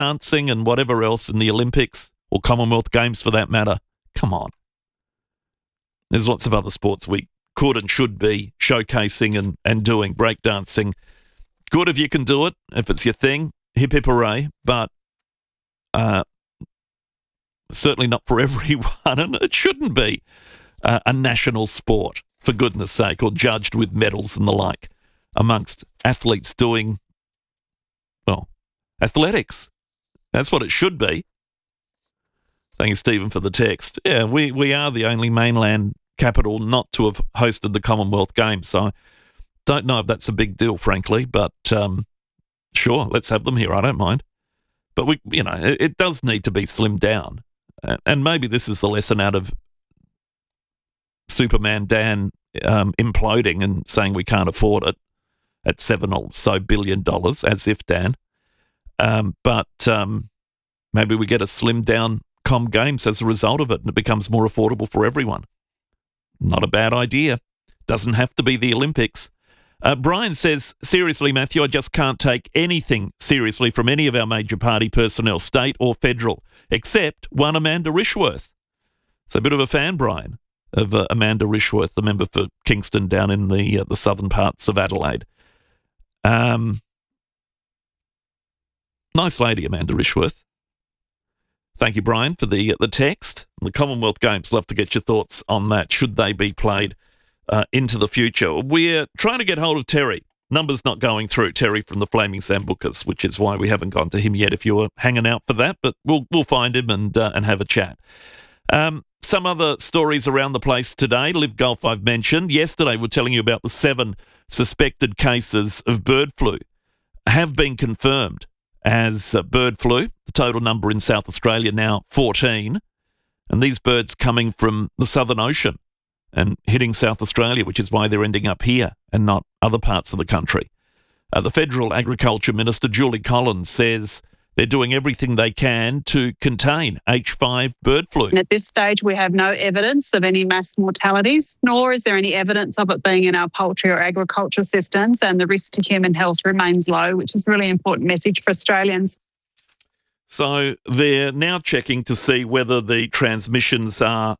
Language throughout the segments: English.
breakdancing and whatever else in the Olympics or Commonwealth Games for that matter. Come on. There's lots of other sports we could and should be showcasing and doing. Breakdancing, good if you can do it, if it's your thing, hip hip hooray, but certainly not for everyone, and it shouldn't be a national sport, for goodness sake, or judged with medals and the like amongst athletes doing, well, athletics. That's what it should be. Thank you, Stephen, for the text. Yeah, we are the only mainland capital not to have hosted the Commonwealth Games, so I don't know if that's a big deal, frankly, but sure, let's have them here. I don't mind. But it does need to be slimmed down. And maybe this is the lesson out of Superman Dan imploding and saying we can't afford it at $7 or so billion, as if, Dan. But maybe we get a slimmed down Com Games as a result of it and it becomes more affordable for everyone. Not a bad idea. Doesn't have to be the Olympics. Brian says, seriously, Matthew, I just can't take anything seriously from any of our major party personnel, state or federal, except one Amanda Rishworth. So a bit of a fan, Brian, of Amanda Rishworth, the member for Kingston down in the southern parts of Adelaide. Nice lady, Amanda Rishworth. Thank you, Brian, for the text. The Commonwealth Games, love to get your thoughts on that. Should they be played into the future? We're trying to get hold of Terry. Number's not going through. Terry from the Flaming Sambucas, which is why we haven't gone to him yet if you were hanging out for that, but we'll find him and have a chat. Some other stories around the place today. Live Golf I've mentioned. Yesterday we're telling you about the 7 suspected cases of bird flu have been confirmed as bird flu. The total number in South Australia now 14. And these birds coming from the Southern Ocean and hitting South Australia, which is why they're ending up here and not other parts of the country. The Federal Agriculture Minister, Julie Collins, says they're doing everything they can to contain H5 bird flu. And at this stage, we have no evidence of any mass mortalities, nor is there any evidence of it being in our poultry or agriculture systems, and the risk to human health remains low, which is a really important message for Australians. So they're now checking to see whether the transmissions are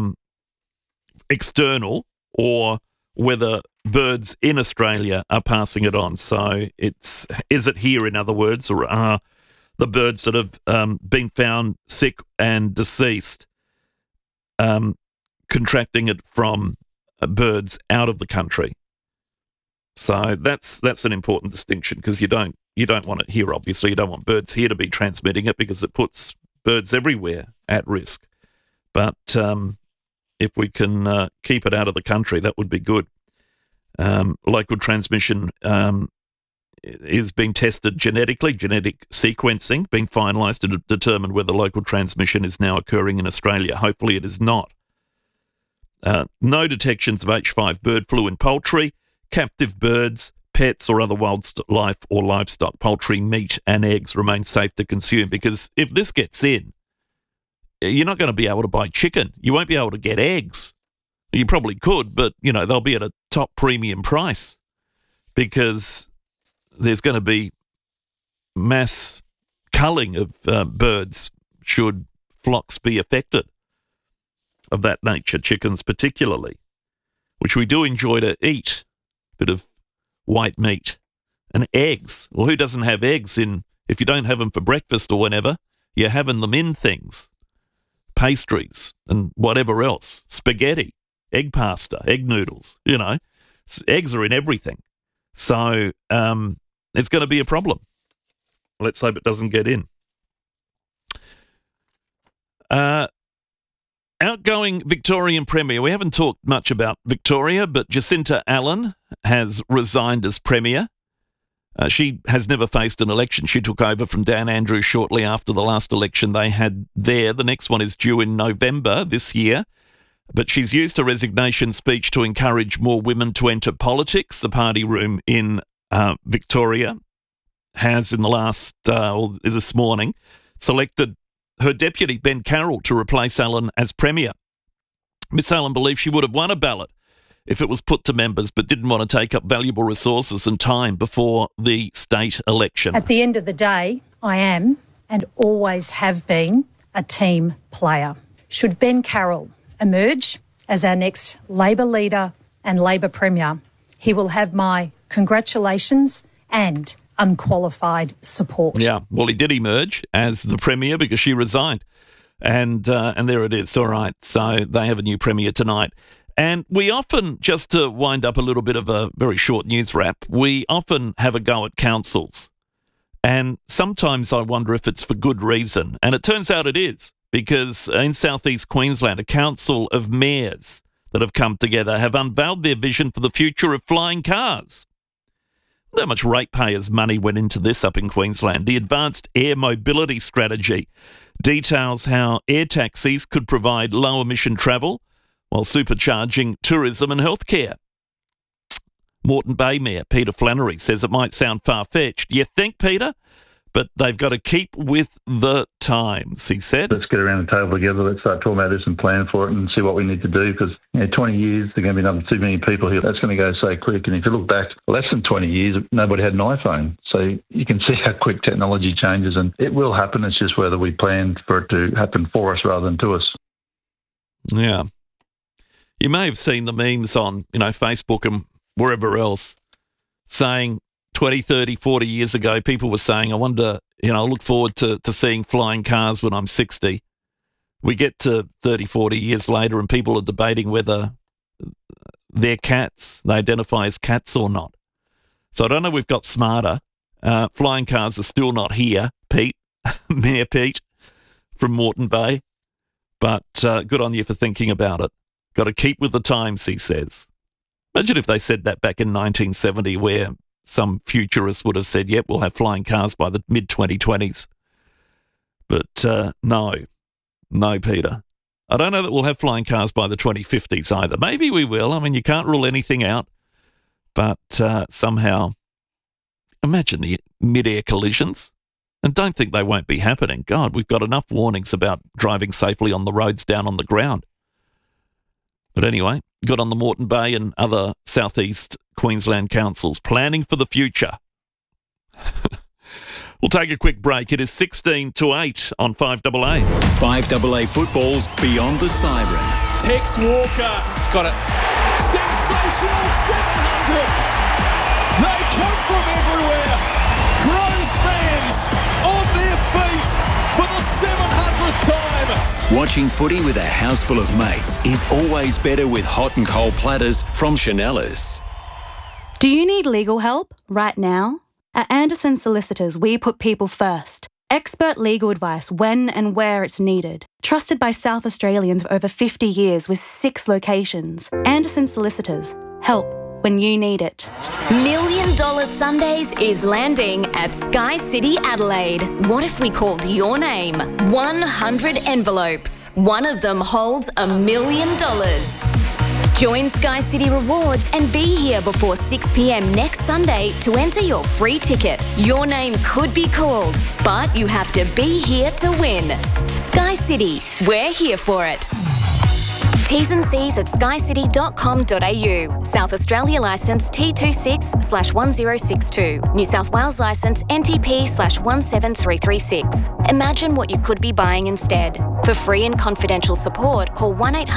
external or whether birds in Australia are passing it on. So is it here, in other words, or are the birds that have been found sick and deceased contracting it from birds out of the country? So that's an important distinction, because you don't want it here, obviously. You don't want birds here to be transmitting it because it puts birds everywhere at risk. But if we can keep it out of the country, that would be good. Local transmission is being tested genetically, genetic sequencing being finalised to determine whether local transmission is now occurring in Australia. Hopefully it is not. No detections of H5 bird flu in poultry, captive birds, pets or other wildlife or livestock. Poultry, meat and eggs remain safe to consume, because if this gets in, you're not going to be able to buy chicken. You won't be able to get eggs. You probably could, but, they'll be at a top premium price because there's going to be mass culling of birds should flocks be affected of that nature, chickens particularly, which we do enjoy to eat. Bit of white meat and eggs. Well, who doesn't have eggs if you don't have them for breakfast or whenever, you're having them in things, pastries and whatever else, spaghetti, egg pasta, egg noodles, eggs are in everything. So it's going to be a problem. Let's hope it doesn't get in. Outgoing Victorian Premier. We haven't talked much about Victoria, but Jacinta Allen has resigned as Premier. She has never faced an election. She took over from Dan Andrews shortly after the last election they had there. The next one is due in November this year. But she's used her resignation speech to encourage more women to enter politics. The party room in Victoria has, in the last, or this morning, selected her deputy, Ben Carroll, to replace Allen as Premier. Miss Allen believes she would have won a ballot if it was put to members, but didn't want to take up valuable resources and time before the state election. At the end of the day, I am and always have been a team player. Should Ben Carroll emerge as our next Labor leader and Labor Premier, he will have my congratulations and unqualified support. Yeah, well, he did emerge as the Premier because she resigned. And there it is. All right, so they have a new Premier tonight. And we often, just to wind up a little bit of a very short news wrap, we often have a go at councils. And sometimes I wonder if it's for good reason. And it turns out it is, because in southeast Queensland, a council of mayors that have come together have unveiled their vision for the future of flying cars. How much ratepayers' money went into this up in Queensland? The Advanced Air Mobility Strategy details how air taxis could provide low-emission travel while supercharging tourism and healthcare. Moreton Bay Mayor Peter Flannery says it might sound far-fetched. You think, Peter? But they've got to keep with the times, he said. Let's get around the table together. Let's start talking about this and plan for it and see what we need to do, because 20 years, there are going to be another 2 million people here. That's going to go so quick. And if you look back less than 20 years, nobody had an iPhone. So you can see how quick technology changes, and it will happen. It's just whether we plan for it to happen for us rather than to us. Yeah. You may have seen the memes on, Facebook and wherever else saying 20, 30, 40 years ago, people were saying, I wonder, I look forward to seeing flying cars when I'm 60. We get to 30, 40 years later and people are debating whether they're cats, they identify as cats or not. So I don't know if we've got smarter. Flying cars are still not here, Pete, Mayor Pete from Moreton Bay. But good on you for thinking about it. Got to keep with the times, he says. Imagine if they said that back in 1970, where some futurist would have said, yep, we'll have flying cars by the mid-2020s. But no, Peter. I don't know that we'll have flying cars by the 2050s either. Maybe we will. I mean, you can't rule anything out. But somehow, imagine the mid-air collisions. And don't think they won't be happening. God, we've got enough warnings about driving safely on the roads down on the ground. But anyway, good on the Moreton Bay and other southeast Queensland councils planning for the future. We'll take a quick break. It is 16 to 8 on 5AA. 5AA football's Beyond the Siren. Tex Walker has got it. Sensational 700. They come from everywhere. Crows fans on their feet for the 700th time. Watching footy with a house full of mates is always better with hot and cold platters from Chanellas. Do you need legal help right now? At Anderson Solicitors, we put people first. Expert legal advice when and where it's needed. Trusted by South Australians for over 50 years with 6 locations. Anderson Solicitors. Help when you need it. $1 Million Sundays is landing at Sky City Adelaide. What if we called your name? 100 envelopes. One of them holds $1 million. Join Sky City Rewards and be here before 6 p.m. next Sunday to enter your free ticket. Your name could be called, but you have to be here to win. Sky City, we're here for it. T's and C's at skycity.com.au. South Australia licence T26/1062. New South Wales licence NTP/17336. Imagine what you could be buying instead. For free and confidential support, call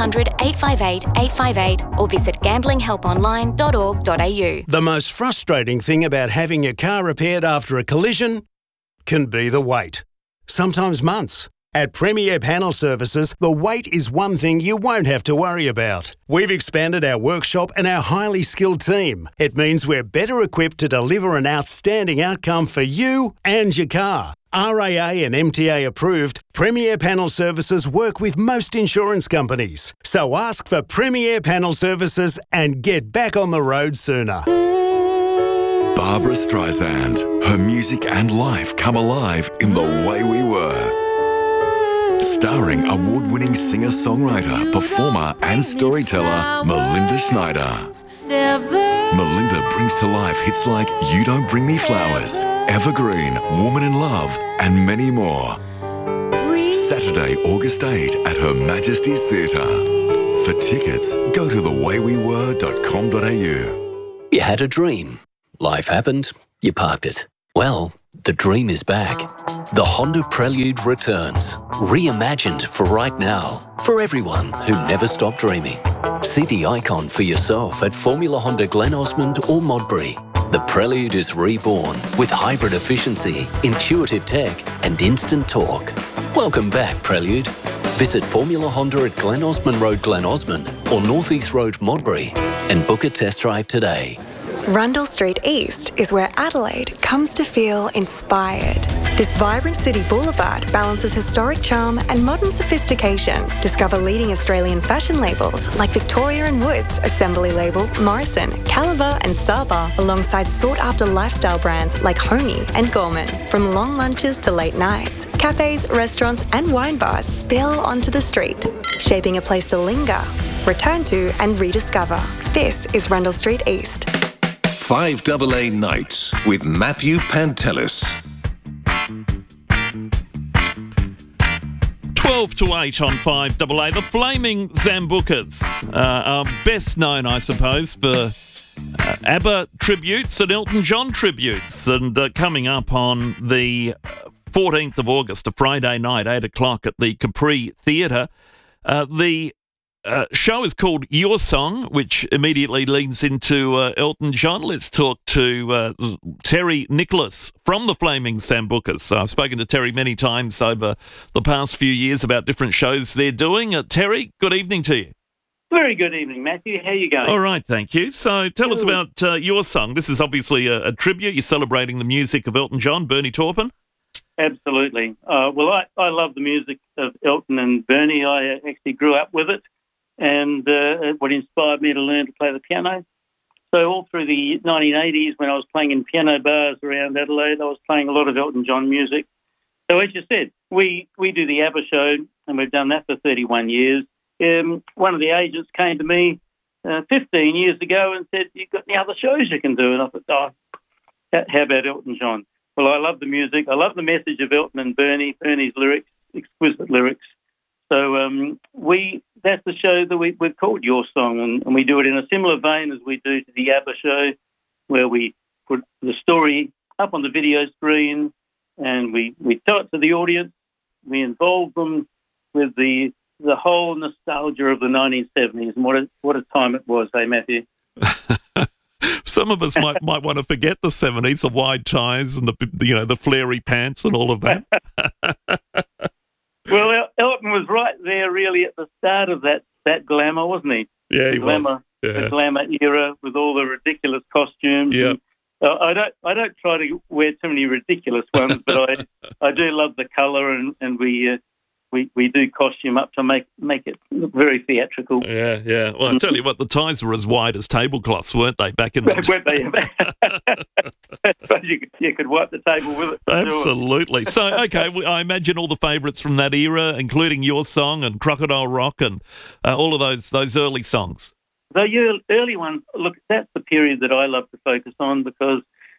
1-800-858-858 or visit gamblinghelponline.org.au. The most frustrating thing about having your car repaired after a collision can be the wait. Sometimes months. At Premier Panel Services, the wait is one thing you won't have to worry about. We've expanded our workshop and our highly skilled team. It means we're better equipped to deliver an outstanding outcome for you and your car. RAA and MTA approved, Premier Panel Services work with most insurance companies. So ask for Premier Panel Services and get back on the road sooner. Barbara Streisand. Her music and life come alive in The Way We Were. Starring award-winning singer-songwriter, performer and storyteller Melinda Schneider. Melinda brings to life hits like You Don't Bring Me Flowers, Evergreen, Woman in Love and many more. Saturday, August 8 at Her Majesty's Theatre. For tickets, go to thewaywewere.com.au. You had a dream. Life happened. You parked it. Well, The dream is back. The Honda Prelude returns, reimagined for right now, for everyone who never stopped dreaming. See the icon for yourself at Formula Honda Glen Osmond or Modbury. The Prelude is reborn with hybrid efficiency, intuitive tech and instant torque. Welcome back, Prelude. Visit Formula Honda at Glen Osmond Road, Glen Osmond or North East Road, Modbury and book a test drive today. Rundle Street East is where Adelaide comes to feel inspired. This vibrant city boulevard balances historic charm and modern sophistication. Discover leading Australian fashion labels like Victoria & Woods, Assembly Label, Morrison, Caliber and Saba, alongside sought-after lifestyle brands like Homey and Gorman. From long lunches to late nights, cafes, restaurants and wine bars spill onto the street, shaping a place to linger, return to and rediscover. This is Rundle Street East. 5AA Nights with Matthew Pantelis. 12 to 8 on 5AA. The Flaming Zambucas are best known, I suppose, for ABBA tributes and Elton John tributes. And coming up on the 14th of August, a Friday night, 8 o'clock at the Capri Theatre, the show is called Your Song, which immediately leads into Elton John. Let's talk to Terry Nicholas from the Flaming Zambucas. I've spoken to Terry many times over the past few years about different shows they're doing. Terry, good evening to you. Very good evening, Matthew. How are you going? All right, thank you. So tell us about Your Song. This is obviously a tribute. You're celebrating the music of Elton John, Bernie Taupin. Absolutely. Well, I love the music of Elton and Bernie. I actually grew up with it. And what inspired me to learn to play the piano. So all through the 1980s, when I was playing in piano bars around Adelaide, I was playing a lot of Elton John music. So as you said, we do the ABBA show, and we've done that for 31 years. One of the agents came to me 15 years ago and said, "You've got any other shows you can do?" And I thought, how about Elton John? Well, I love the music. I love the message of Elton and Bernie, Bernie's lyrics, exquisite lyrics. So that's the show that we've called Your Song, and we do it in a similar vein as we do to the ABBA show, where we put the story up on the video screen and we tell it to the audience. We involve them with the whole nostalgia of the 1970s, and what a time it was, hey, Matthew? Some of us might want to forget the 70s, the wide ties and the flary pants and all of that. Well, Elton was right there really at the start of that glamour, wasn't he? Yeah, he was. Yeah. The glamour era with all the ridiculous costumes. Yeah. I don't try to wear too many ridiculous ones, but I do love the colour, and we do costume up to make it look very theatrical. Yeah, yeah. Well, I tell you what, the ties were as wide as tablecloths, weren't they, back in the day? Weren't they? But you could wipe the table with it. Absolutely. So, okay, I imagine all the favourites from that era, including Your Song and Crocodile Rock and all of those early songs. The early ones, look, that's the period that I love to focus on because,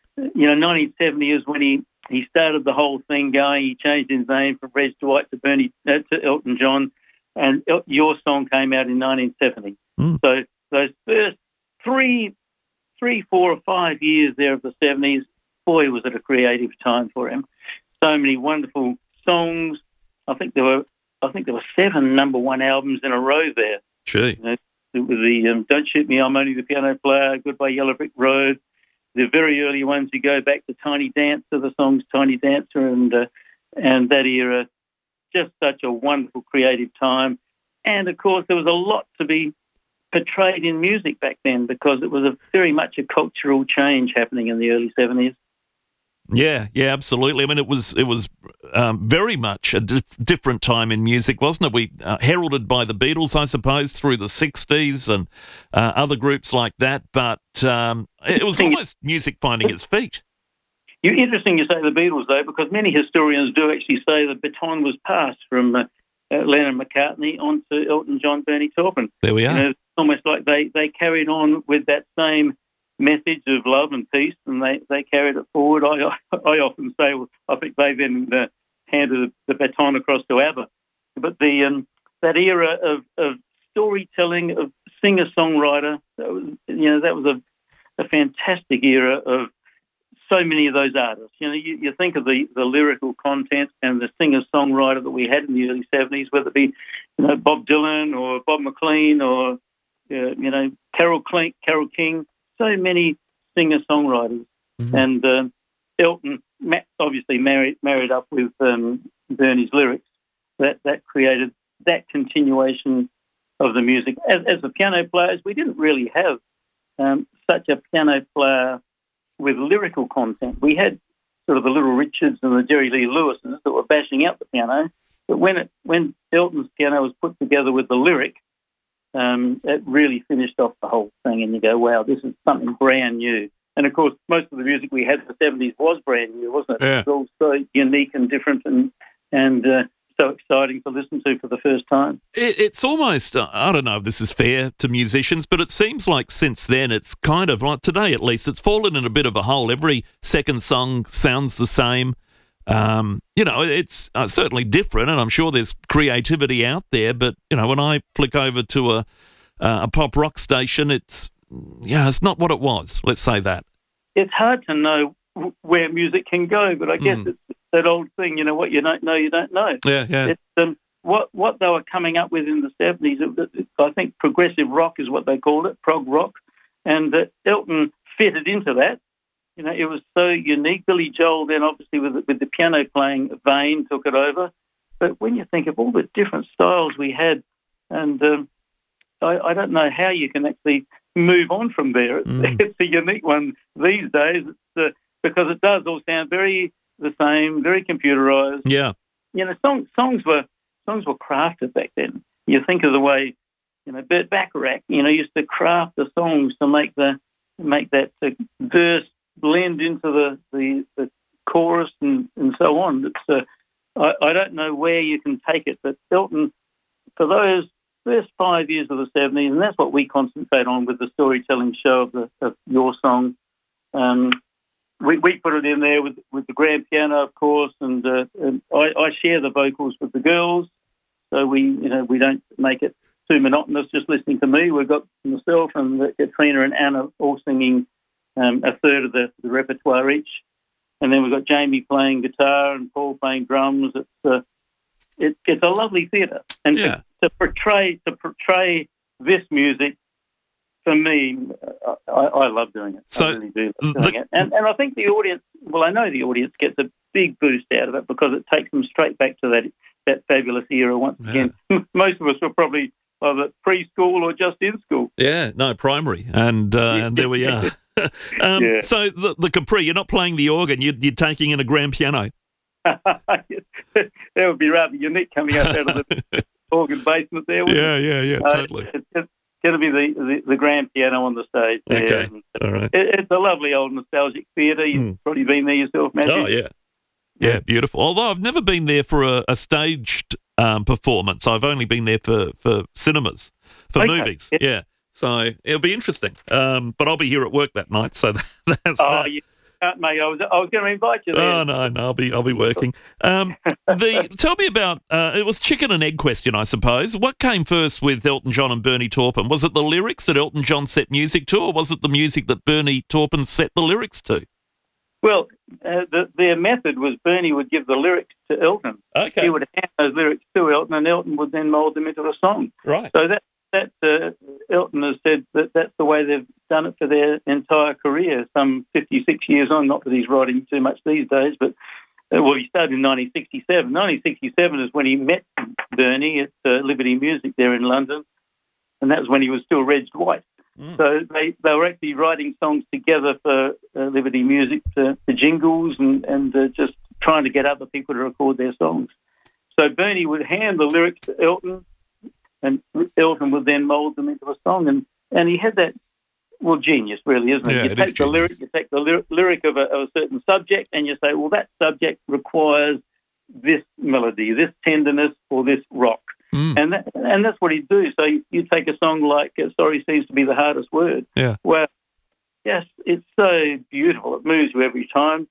1970 is when he started the whole thing going. He changed his name from Reg Dwight to Elton John, and Your Song came out in 1970. So those first three, 4 or 5 years there of the 70s, boy, was it a creative time for him. So many wonderful songs. I think there were 7 number one albums in a row there. Gee. With the Don't Shoot Me, I'm Only the Piano Player, Goodbye Yellow Brick Road. The very early ones, you go back to Tiny Dancer, the songs Tiny Dancer and that era. Just such a wonderful creative time. And, of course, there was a lot to be portrayed in music back then because it was very much a cultural change happening in the early 70s. Yeah, absolutely. I mean, it was very much a different time in music, wasn't it? We heralded by the Beatles, I suppose, through the 60s and other groups like that, but it was almost music finding its feet. Interesting you say the Beatles, though, because many historians do actually say the baton was passed from Lennon McCartney onto Elton John, Bernie Taupin. There we are. It's almost like they carried on with that same message of love and peace, and they carried it forward. I often say, well, I think they then handed the baton across to ABBA. But that era of storytelling, of singer-songwriter, that was a fantastic era of so many of those artists. You know, you think of the lyrical content and the singer-songwriter that we had in the early 70s, whether it be, you know, Bob Dylan or Bob McLean or, you know, Carole King, so many singer-songwriters. Mm-hmm. And Elton obviously married up with Bernie's lyrics. That created that continuation of the music. As the piano players, we didn't really have such a piano player with lyrical content. We had sort of the Little Richards and the Jerry Lee Lewises that were bashing out the piano. But when Elton's piano was put together with the lyric, it really finished off the whole thing. And you go, wow, this is something brand new. And, of course, most of the music we had in the 70s was brand new, wasn't it? Yeah. It was all so unique and different and so exciting to listen to for the first time. It's almost, I don't know if this is fair to musicians, but it seems like since then it's kind of, like today at least, it's fallen in a bit of a hole. Every second song sounds the same. You know, it's certainly different, and I'm sure there's creativity out there, but, you know, when I flick over to a pop rock station, it's not what it was. Let's say that. It's hard to know where music can go, but I guess it's that old thing, you know, what you don't know, you don't know. Yeah. It's, what they were coming up with in the 70s, I think progressive rock is what they called it, prog rock, and Elton fitted into that. You know, it was so unique. Billy Joel then obviously with the piano playing vein took it over. But when you think of all the different styles we had, and I don't know how you can actually move on from there. It's a unique one these days. It's, because it does all sound very the same, very computerized. Yeah. You know, songs were crafted back then. You think of the way, you know, Burt Bacharach, you know, used to craft the songs to make that verse blend into the chorus and so on. It's I don't know where you can take it, but Elton, for those first 5 years of the 70s, and that's what we concentrate on with the storytelling show of Your Song. We put it in there with the grand piano, of course, and I share the vocals with the girls, so we don't make it too monotonous just listening to me. We've got myself and Katrina and Anna all singing a third of the repertoire each, and then we've got Jamie playing guitar and Paul playing drums. It's a lovely theatre, and to portray this music. For me, I love doing it. So I really do love doing it. And I think the audience, well, I know the audience gets a big boost out of it because it takes them straight back to that fabulous era once again. Most of us were probably either preschool or just in school. Yeah, no, primary. And there we are. So the Capri, you're not playing the organ, you're taking in a grand piano. That would be rather unique coming out of the organ basement there. Yeah, totally. It's going to be the grand piano on the stage. Okay, all right. It's a lovely old nostalgic theatre. You've probably been there yourself, Matthew. Oh, yeah. Yeah, beautiful. Although I've never been there for a staged performance. I've only been there for cinemas, for movies. Yeah. So it'll be interesting. But I'll be here at work that night, so that's that. Mate, I was going to invite you there. Oh no, I'll be working. Tell me about it was chicken and egg question, I suppose. What came first with Elton John and Bernie Taupin? Was it the lyrics that Elton John set music to, or was it the music that Bernie Taupin set the lyrics to? Well, their method was Bernie would give the lyrics to Elton. Okay. He would hand those lyrics to Elton, and Elton would then mould them into a song. Right. So that Elton has said that's the way they've done it for their entire career, some 56 years on. Not that he's writing too much these days, but he started in 1967. 1967 is when he met Bernie at Liberty Music there in London, and that was when he was still Reg White. So they were actually writing songs together for Liberty Music, the jingles, and just trying to get other people to record their songs. So Bernie would hand the lyrics to Elton, and Elton would then mould them into a song. And he had that, well, genius, really, isn't it? Yeah, you take the lyric of a certain subject, and you say, well, that subject requires this melody, this tenderness, or this rock. And that's what he'd do. So you take a song like Sorry Seems to Be the Hardest Word. Yeah. Well, yes, it's so beautiful. It moves you every time.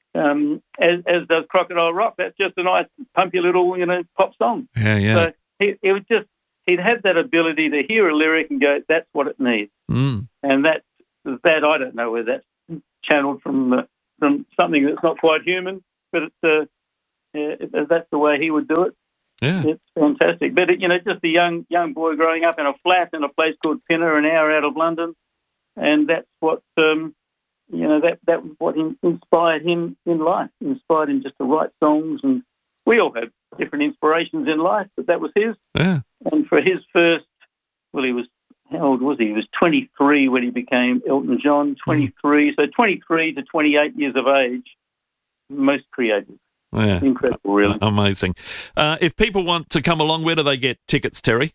As does Crocodile Rock. That's just a nice, pumpy little, pop song. Yeah. So he'd have that ability to hear a lyric and go, that's what it needs. And that I don't know where that's channeled from from something that's not quite human, but it's that's the way he would do it. Yeah. It's fantastic. But, just a young boy growing up in a flat in a place called Pinner, an hour out of London, and that's what, that was what inspired him in life, inspired him just to write songs. And we all have different inspirations in life, but that was his. Yeah. And for his first, how old was he? He was 23 when he became Elton John, 23. So 23 to 28 years of age, most creative. Yeah. Incredible, really. Amazing. If people want to come along, where do they get tickets, Terry?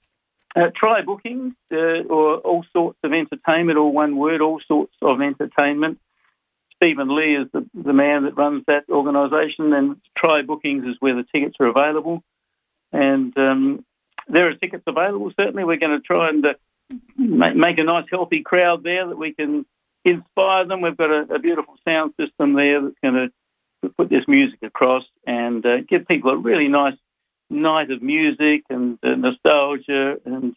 Try bookings or All Sorts of Entertainment, or one word, All Sorts of Entertainment. Stephen Lee is the man that runs that organisation, and Try Bookings is where the tickets are available. And there are tickets available, certainly. We're going to try and make a nice, healthy crowd there that we can inspire them. We've got a beautiful sound system there that's going to put this music across and give people a really nice night of music and nostalgia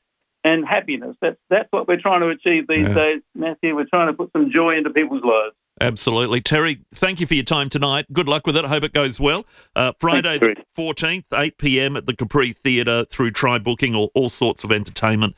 and happiness. That's what we're trying to achieve these days, Matthew. We're trying to put some joy into people's lives. Absolutely. Terry, thank you for your time tonight. Good luck with it. I hope it goes well. Friday the 14th, 8 p.m. at the Capri Theatre through Try Booking or All Sorts of Entertainment.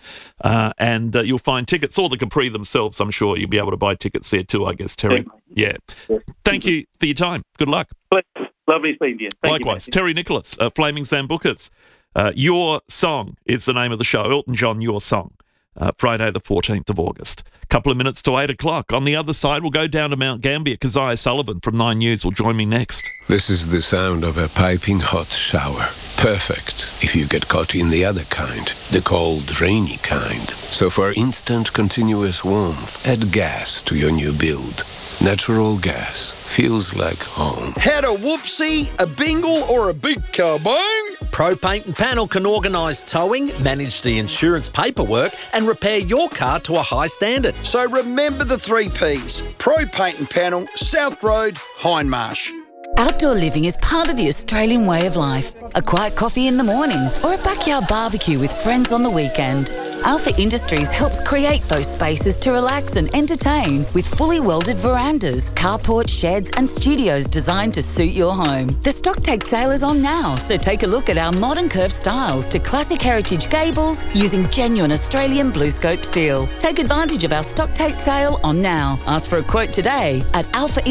And you'll find tickets, or the Capri themselves. I'm sure you'll be able to buy tickets there too, I guess, Terry. Yeah. Thank you for your time. Good luck. Lovely speaking to you. Likewise. Terry Nicholas, Flaming Sambucas. Your Song is the name of the show. Elton John, Your Song. Friday the 14th of August. Couple of minutes to 8 o'clock. On the other side, we'll go down to Mount Gambier. Keziah Sullivan from 9 News will join me next. This is the sound of a piping hot shower. Perfect if you get caught in the other kind, the cold, rainy kind. So for instant, continuous warmth, add gas to your new build. Natural gas feels like home. Had a whoopsie, a bingle, or a big kabong? Pro Paint and Panel can organise towing, manage the insurance paperwork, and repair your car to a high standard. So remember the 3 Ps. Pro Paint and Panel, South Road, Hindmarsh. Outdoor living is part of the Australian way of life. A quiet coffee in the morning or a backyard barbecue with friends on the weekend. Alpha Industries helps create those spaces to relax and entertain with fully welded verandas, carports, sheds and studios designed to suit your home. The stock take sale is on now, so take a look at our modern curved styles to classic heritage gables using genuine Australian BlueScope steel. Take advantage of our stock take sale on now. Ask for a quote today at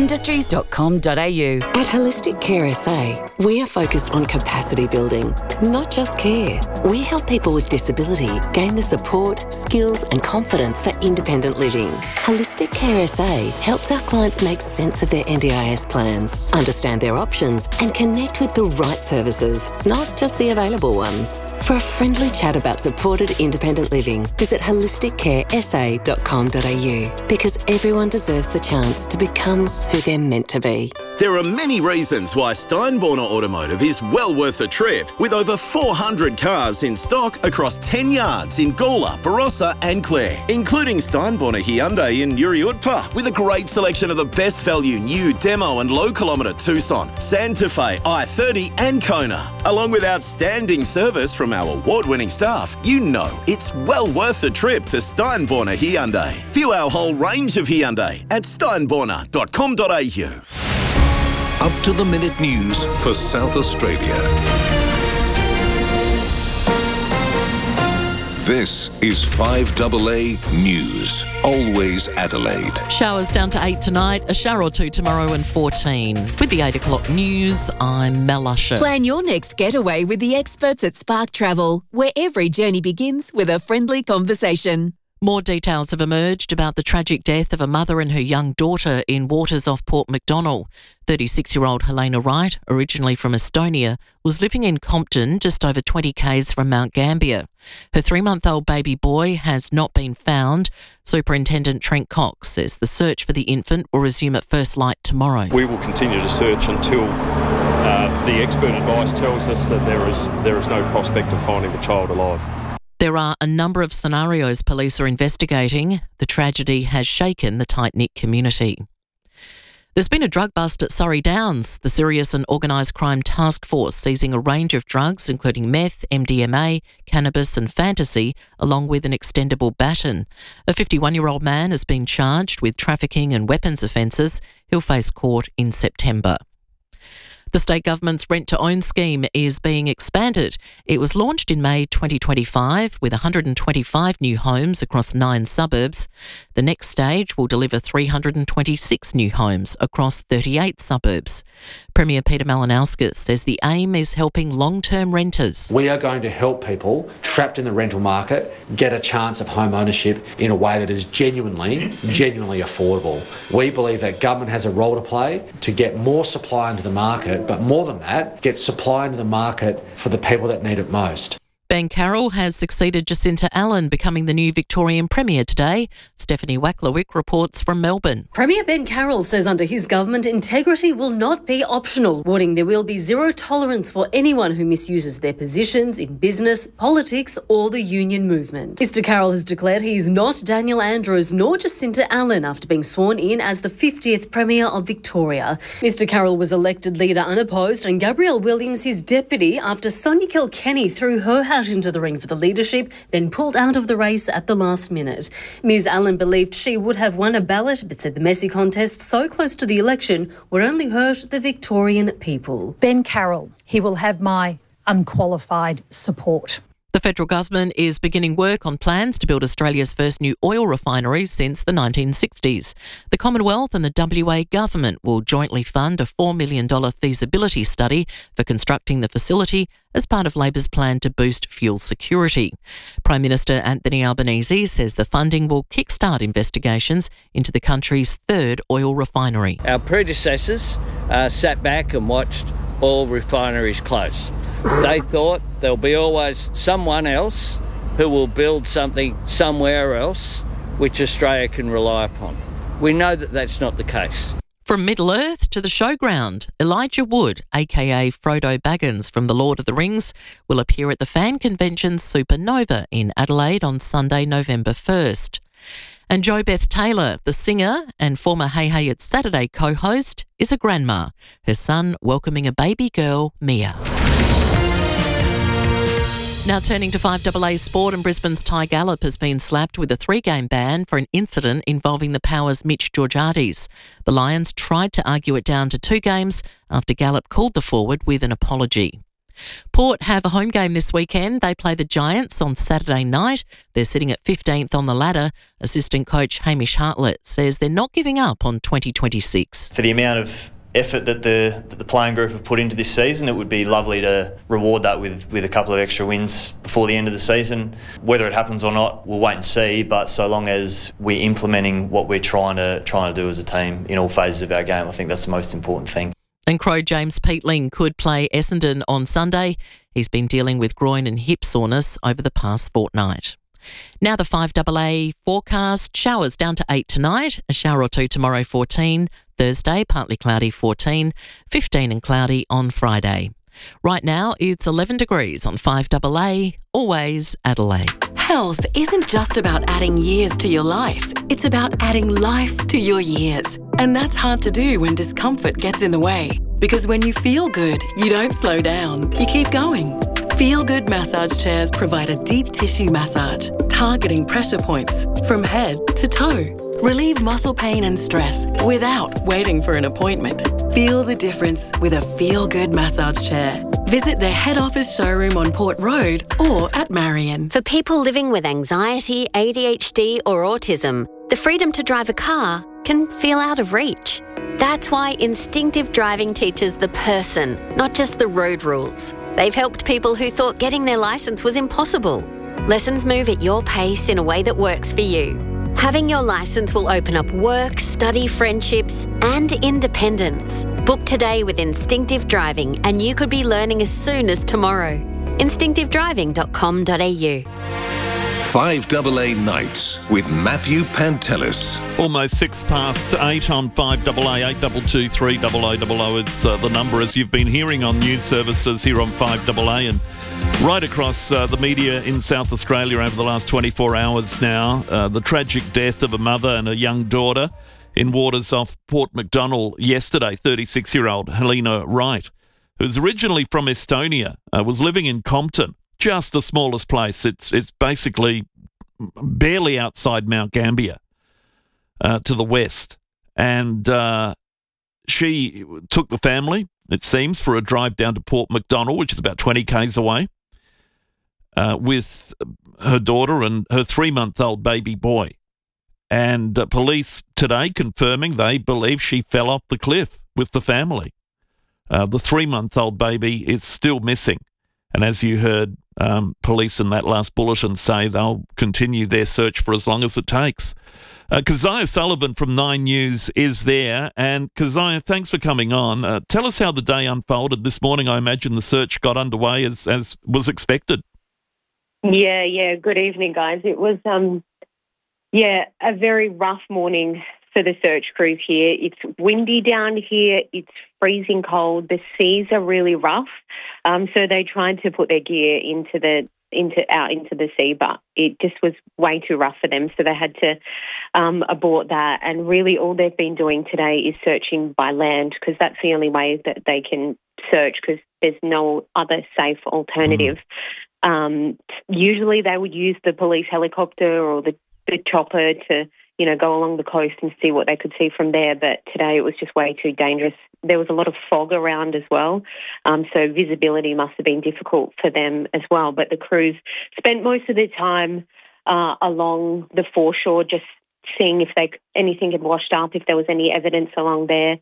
alphaindustries.com.au. At Holistic Care SA, we are focused on capacity building, not just care. We help people with disability gain the support, skills and confidence for independent living. Holistic Care SA helps our clients make sense of their NDIS plans, understand their options and connect with the right services, not just the available ones. For a friendly chat about supported independent living, visit holisticcaresa.com.au, because everyone deserves the chance to become who they're meant to be. There are many reasons why Steinborner Automotive is well worth a trip, with over 400 cars in stock across 10 yards in Gawler, Barossa and Clare, including Steinborner Hyundai in Uriutpa, with a great selection of the best value new demo and low kilometre Tucson, Santa Fe, i30 and Kona. Along with outstanding service from our award-winning staff, you know it's well worth a trip to Steinborner Hyundai. View our whole range of Hyundai at steinborner.com.au. Up-to-the-minute news for South Australia. This is 5AA News. Always Adelaide. Showers down to 8 tonight, a shower or 2 tomorrow and 14. With the 8 o'clock news, I'm Mel Usher. Plan your next getaway with the experts at Spark Travel, where every journey begins with a friendly conversation. More details have emerged about the tragic death of a mother and her young daughter in waters off Port MacDonnell. 36-year-old Helena Wright, originally from Estonia, was living in Compton, just over 20 k's from Mount Gambier. Her 3-month-old baby boy has not been found. Superintendent Trent Cox says the search for the infant will resume at first light tomorrow. We will continue to search until the expert advice tells us that there is no prospect of finding the child alive. There are a number of scenarios police are investigating. The tragedy has shaken the tight-knit community. There's been a drug bust at Surrey Downs. The Serious and Organised Crime Task Force seizing a range of drugs including meth, MDMA, cannabis and fantasy, along with an extendable baton. A 51-year-old man has been charged with trafficking and weapons offences. He'll face court in September. The state government's rent-to-own scheme is being expanded. It was launched in May 2025 with 125 new homes across 9 suburbs. The next stage will deliver 326 new homes across 38 suburbs. Premier Peter Malinauskas says the aim is helping long-term renters. We are going to help people trapped in the rental market get a chance of home ownership in a way that is genuinely affordable. We believe that government has a role to play to get more supply into the market, but more than that, get supply into the market for the people that need it most. Ben Carroll has succeeded Jacinta Allen, becoming the new Victorian Premier today. Stephanie Wacklewick reports from Melbourne. Premier Ben Carroll says under his government, integrity will not be optional, warning there will be zero tolerance for anyone who misuses their positions in business, politics or the union movement. Mr Carroll has declared he is not Daniel Andrews nor Jacinta Allen after being sworn in as the 50th Premier of Victoria. Mr Carroll was elected leader unopposed and Gabrielle Williams his deputy after Sonia Kilkenny threw her hat into the ring for the leadership, then pulled out of the race at the last minute. Ms Allen believed she would have won a ballot, but said the messy contest so close to the election would only hurt the Victorian people. Ben Carroll, he will have my unqualified support. The federal government is beginning work on plans to build Australia's first new oil refinery since the 1960s. The Commonwealth and the WA government will jointly fund a $4 million feasibility study for constructing the facility as part of Labor's plan to boost fuel security. Prime Minister Anthony Albanese says the funding will kickstart investigations into the country's third oil refinery. Our predecessors sat back and watched oil refineries close. They thought there'll be always someone else who will build something somewhere else which Australia can rely upon. We know that that's not the case. From Middle-earth to the showground, Elijah Wood, aka Frodo Baggins from The Lord of the Rings, will appear at the fan convention Supernova in Adelaide on Sunday, November 1st. And Jo Beth Taylor, the singer and former Hey Hey It's Saturday co-host, is a grandma, her son welcoming a baby girl, Mia. Now turning to 5AA sport, and Brisbane's Ty Gallop has been slapped with a 3-game ban for an incident involving the Power's Mitch Georgiades. The Lions tried to argue it down to 2 games after Gallop called the forward with an apology. Port have a home game this weekend. They play the Giants on Saturday night. They're sitting at 15th on the ladder. Assistant coach Hamish Hartlett says they're not giving up on 2026. For the amount of effort that the playing group have put into this season, it would be lovely to reward that with a couple of extra wins before the end of the season. Whether it happens or not, we'll wait and see, but so long as we're implementing what we're trying to do as a team in all phases of our game, I think that's the most important thing. And Crow James Peatling could play Essendon on Sunday. He's been dealing with groin and hip soreness over the past fortnight. Now the 5AA forecast. Showers down to 8 tonight, a shower or 2 tomorrow 14, Thursday partly cloudy 14, 15 and cloudy on Friday. Right now it's 11 degrees on 5AA, always Adelaide. Health isn't just about adding years to your life, it's about adding life to your years. And that's hard to do when discomfort gets in the way. Because when you feel good, you don't slow down, you keep going. Feel Good massage chairs provide a deep tissue massage, targeting pressure points from head to toe. Relieve muscle pain and stress without waiting for an appointment. Feel the difference with a Feel Good massage chair. Visit their head office showroom on Port Road or at Marion. For people living with anxiety, ADHD or autism, the freedom to drive a car can feel out of reach. That's why Instinctive Driving teaches the person, not just the road rules. They've helped people who thought getting their licence was impossible. Lessons move at your pace in a way that works for you. Having your licence will open up work, study, friendships and independence. Book today with Instinctive Driving and you could be learning as soon as tomorrow. instinctivedriving.com.au. 5AA Nights with Matthew Pantelis. Almost 8:06 on 5AA, 822 30000 is the number, as you've been hearing on news services here on 5AA and right across the media in South Australia over the last 24 hours now. The tragic death of a mother and a young daughter in waters off Port MacDonnell yesterday. 36-year-old Helena Wright, who's originally from Estonia, was living in Compton, just the smallest place. It's basically barely outside Mount Gambier to the west. And she took the family, it seems, for a drive down to Port MacDonnell, which is about 20 k's away, with her daughter and her 3-month-old baby boy. And police today confirming they believe she fell off the cliff with the family. The 3-month-old baby is still missing. And as you heard, police in that last bulletin say they'll continue their search for as long as it takes. Keziah Sullivan from 9 News is there. And Keziah, thanks for coming on. Tell us how the day unfolded this morning. I imagine the search got underway as was expected. Yeah. Good evening, guys. It was, a very rough morning for the search crews here. It's windy down here. It's freezing cold. The seas are really rough. So they tried to put their gear out into the sea, but it just was way too rough for them. So they had to abort that. And really all they've been doing today is searching by land, because that's the only way that they can search, because there's no other safe alternative. Usually they would use the police helicopter or the chopper to, go along the coast and see what they could see from there. But today it was just way too dangerous. There was a lot of fog around as well. So visibility must have been difficult for them as well. But the crews spent most of their time along the foreshore, just seeing if anything had washed up, if there was any evidence along there.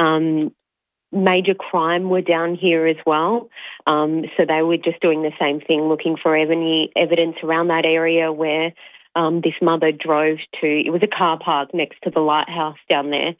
Major crime were down here as well. So they were just doing the same thing, looking for any evidence around that area where this mother drove to. It was a car park next to the lighthouse down there.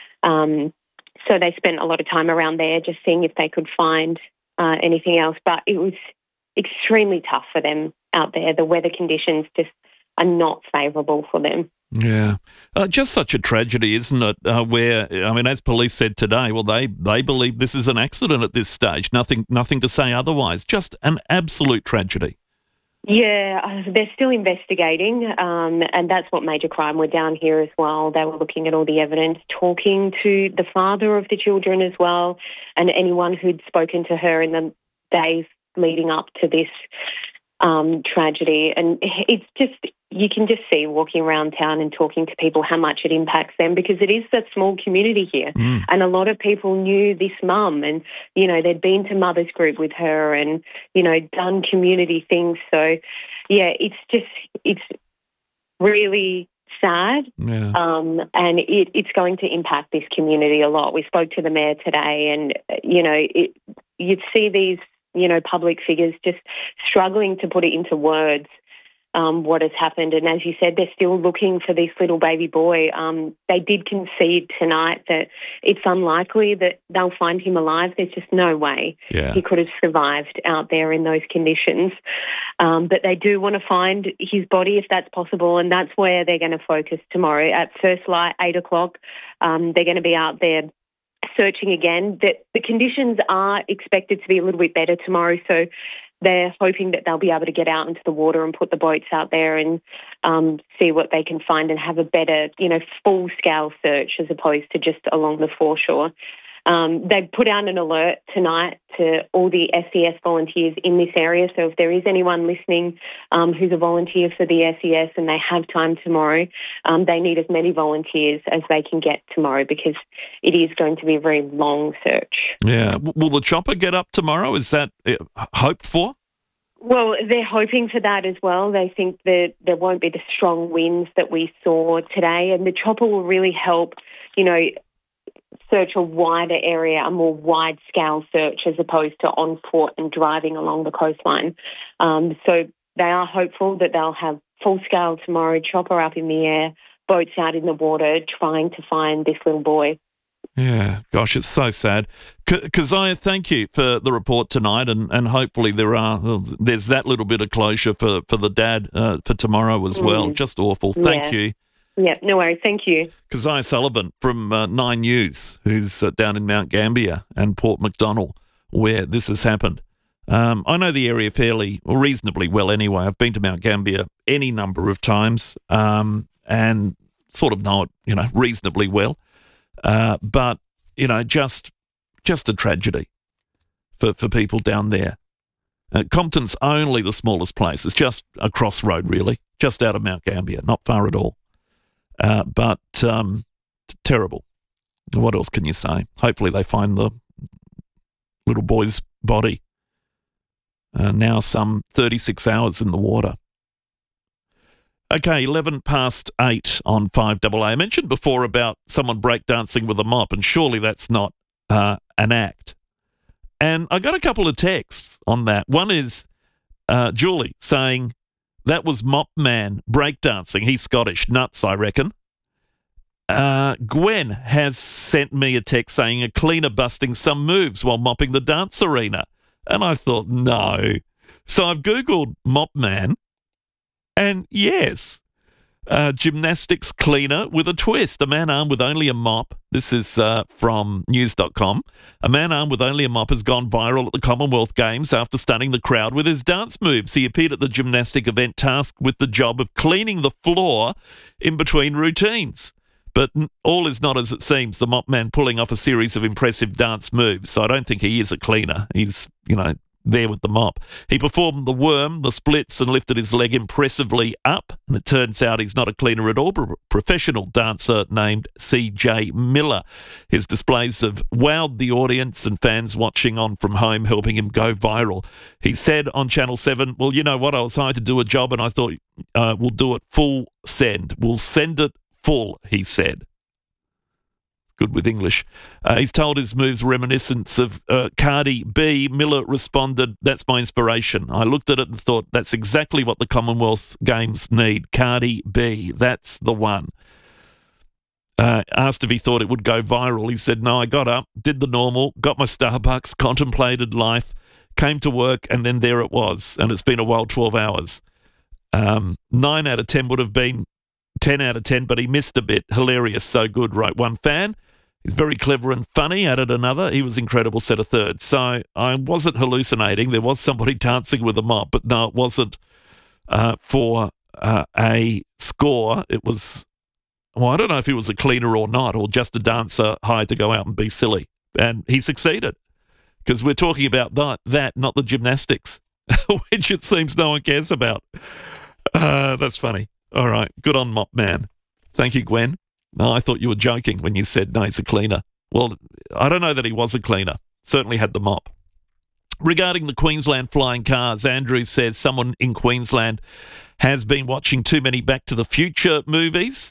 So they spent a lot of time around there just seeing if they could find anything else. But it was extremely tough for them out there. The weather conditions just are not favourable for them. Yeah. Just such a tragedy, isn't it? Where, as police said today, well, they believe this is an accident at this stage. Nothing to say otherwise. Just an absolute tragedy. Yeah, they're still investigating, and that's what Major Crime were down here as well. They were looking at all the evidence, talking to the father of the children as well, and anyone who'd spoken to her in the days leading up to this tragedy. And it's just, you can just see walking around town and talking to people how much it impacts them, because it is a small community here. And a lot of people knew this mum, and, they'd been to Mother's Group with her and, done community things. So, yeah, it's really sad. Yeah. And it's going to impact this community a lot. We spoke to the mayor today, and, you'd see these, public figures just struggling to put it into words, what has happened. And as you said, they're still looking for this little baby boy. They did concede tonight that it's unlikely that they'll find him alive. There's just no way he could have survived out there in those conditions. But they do want to find his body if that's possible, and that's where they're going to focus tomorrow. At first light, 8 o'clock, they're going to be out there searching again. The conditions are expected to be a little bit better tomorrow, so they're hoping that they'll be able to get out into the water and put the boats out there and see what they can find and have a better, full-scale search as opposed to just along the foreshore. They put out an alert tonight to all the SES volunteers in this area. So if there is anyone listening who's a volunteer for the SES and they have time tomorrow, they need as many volunteers as they can get tomorrow, because it is going to be a very long search. Yeah. Will the chopper get up tomorrow? Is that hoped for? Well, they're hoping for that as well. They think that there won't be the strong winds that we saw today, and the chopper will really help, search a wider area, a more wide-scale search as opposed to on foot and driving along the coastline. So they are hopeful that they'll have full-scale tomorrow, chopper up in the air, boats out in the water, trying to find this little boy. Yeah, gosh, it's so sad. Keziah, thank you for the report tonight, and hopefully there's that little bit of closure for the dad for tomorrow as well. Just awful. Thank you. Yeah, no worries. Thank you. Keziah Sullivan from 9 News, who's down in Mount Gambier and Port MacDonnell, where this has happened. I know the area reasonably well anyway. I've been to Mount Gambier any number of times, and sort of know it, reasonably well. But, just a tragedy for people down there. Compton's only the smallest place. It's just a crossroad, really, just out of Mount Gambier, not far at all. But terrible. What else can you say? Hopefully they find the little boy's body. Now some 36 hours in the water. Okay, 11 past 8 on 5AA. I mentioned before about someone breakdancing with a mop, and surely that's not an act. And I got a couple of texts on that. One is Julie saying, that was Mop Man breakdancing. He's Scottish. Nuts, I reckon. Gwen has sent me a text saying a cleaner busting some moves while mopping the dance arena. And I thought, no. So I've Googled Mop Man, and yes, gymnastics cleaner with a twist. A man armed with only a mop. This is from news.com. A man armed with only a mop has gone viral at the Commonwealth Games after stunning the crowd with his dance moves. He appeared at the gymnastic event tasked with the job of cleaning the floor in between routines. But all is not as it seems, the mop man pulling off a series of impressive dance moves. So I don't think he is a cleaner. He's, there with the mop. He performed the worm, the splits, and lifted his leg impressively up. And it turns out he's not a cleaner at all, but a professional dancer named CJ Miller. His displays have wowed the audience and fans watching on from home, helping him go viral. He said on Channel 7, well, you know what, I was hired to do a job and I thought we'll do it full send. We'll send it full, he said. Good with English. He's told his moves reminiscent of Cardi B. Miller responded, that's my inspiration. I looked at it and thought, that's exactly what the Commonwealth Games need. Cardi B, that's the one. Asked if he thought it would go viral. He said, no, I got up, did the normal, got my Starbucks, contemplated life, came to work, and then there it was. And it's been a wild 12 hours. 9 out of 10 would have been 10 out of 10, but he missed a bit. Hilarious, so good, wrote one fan. He's very clever and funny, added another. He was incredible, said a third. So I wasn't hallucinating. There was somebody dancing with a mop, but no, it wasn't for a score. It was, well, I don't know if he was a cleaner or not, or just a dancer hired to go out and be silly. And he succeeded, because we're talking about that, not the gymnastics, which it seems no one cares about. That's funny. All right, good on Mop Man. Thank you, Gwen. No, I thought you were joking when you said, no, he's a cleaner. Well, I don't know that he was a cleaner. Certainly had the mop. Regarding the Queensland flying cars, Andrew says someone in Queensland has been watching too many Back to the Future movies.